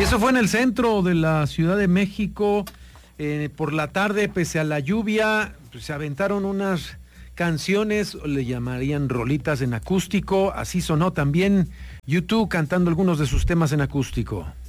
Y eso fue en el centro de la Ciudad de México. Por la tarde, pese a la lluvia, pues, se aventaron unas canciones, le llamarían rolitas en acústico. Así sonó también U2 cantando algunos de sus temas en acústico.